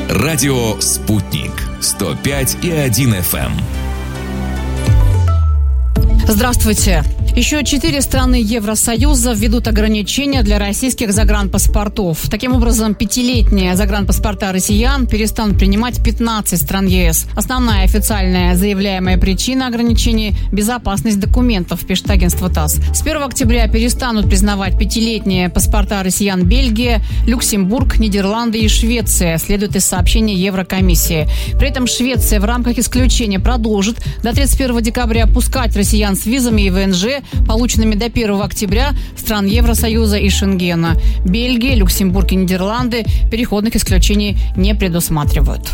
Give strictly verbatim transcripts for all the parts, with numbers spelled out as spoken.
Радио «Спутник» сто пять и один эф эм. Здравствуйте. Еще четыре страны Евросоюза введут ограничения для российских загранпаспортов. Таким образом, пятилетние загранпаспорта россиян перестанут принимать пятнадцать стран ЕС. Основная официальная заявляемая причина ограничений – безопасность документов, пишет агентство ТАСС. С первого октября перестанут признавать пятилетние паспорта россиян Бельгия, Люксембург, Нидерланды и Швеция, следует из сообщения Еврокомиссии. При этом Швеция в рамках исключения продолжит до тридцать первого декабря пускать россиян с визами и ВНЖ, полученными до первого октября стран Евросоюза и Шенгена. Бельгия, Люксембург и Нидерланды переходных исключений не предусматривают.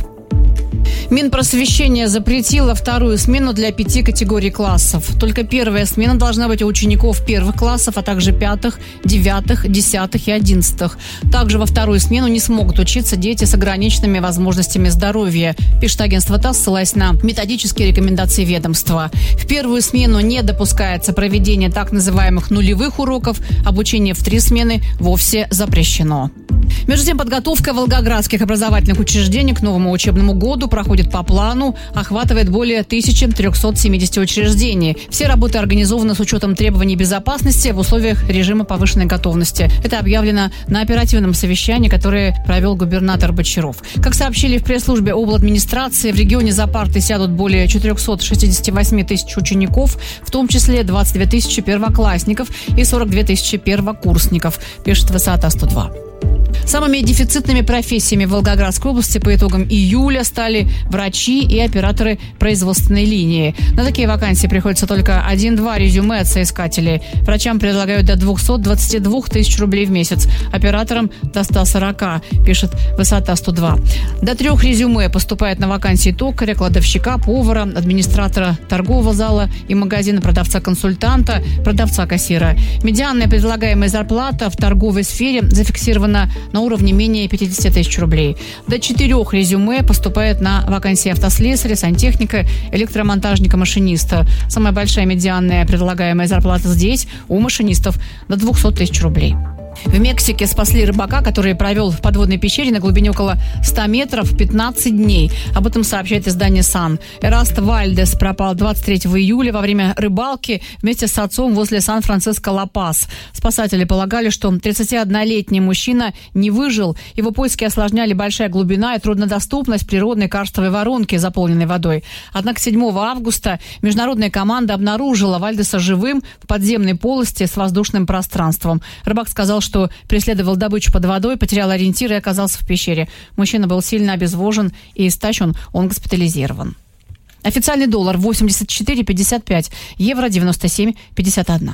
Минпросвещение запретило вторую смену для пяти категорий классов. Только первая смена должна быть у учеников первых классов, а также пятых, девятых, десятых и одиннадцатых. Также во вторую смену не смогут учиться дети с ограниченными возможностями здоровья, пишет агентство ТАСС, ссылаясь на методические рекомендации ведомства. В первую смену не допускается проведение так называемых нулевых уроков, обучение в три смены вовсе запрещено. Между тем, подготовка волгоградских образовательных учреждений к новому учебному году проходит по плану, охватывает более тысяча триста семьдесят учреждений. Все работы организованы с учетом требований безопасности в условиях режима повышенной готовности. Это объявлено на оперативном совещании, которое провел губернатор Бочаров. Как сообщили в пресс-службе обладминистрации, в регионе за парты сядут более четыреста шестьдесят восемь тысяч учеников, в том числе двадцать две тысячи первоклассников и сорок две тысячи первокурсников, пишет Высота сто два. Самыми дефицитными профессиями в Волгоградской области по итогам июля стали врачи и операторы производственной линии. На такие вакансии приходится только один-два резюме от соискателей. Врачам предлагают до двести двадцать два тысяч рублей в месяц, операторам до ста сорока, пишет Высота сто два. До трех резюме поступает на вакансии токаря, кладовщика, повара, администратора торгового зала и магазина, продавца-консультанта, продавца-кассира. Медианная предлагаемая зарплата в торговой сфере зафиксирована на уровне менее пятьдесят тысяч рублей. До четырех резюме поступает на вакансии автослесаря, сантехника, электромонтажника, машиниста. Самая большая медианная предлагаемая зарплата здесь у машинистов до двести тысяч рублей. В Мексике спасли рыбака, который провел в подводной пещере на глубине около ста метров пятнадцать дней. Об этом сообщает издание «Сан». Эраст Вальдес пропал двадцать третьего июля во время рыбалки вместе с отцом возле Сан-Франциско-Ла-Пас. Спасатели полагали, что тридцатиоднолетний мужчина не выжил. Его поиски осложняли большая глубина и труднодоступность природной карстовой воронки, заполненной водой. Однако седьмого августа международная команда обнаружила Вальдеса живым в подземной полости с воздушным пространством. Рыбак сказал, что что преследовал добычу под водой, потерял ориентир и оказался в пещере. Мужчина был сильно обезвожен и истощен, он госпитализирован. Официальный доллар восемьдесят четыре пятьдесят пять, евро девяносто семь пятьдесят один.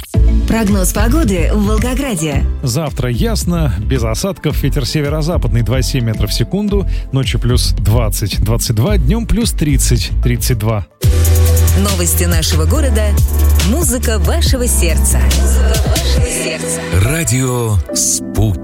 Прогноз погоды в Волгограде. Завтра ясно, без осадков, ветер северо-западный двадцать семь метров в секунду, ночью плюс двадцать двадцать два, днем плюс тридцать тридцать два. Новости нашего города, музыка вашего сердца. Музыка вашего сердца. Радио «Спутник».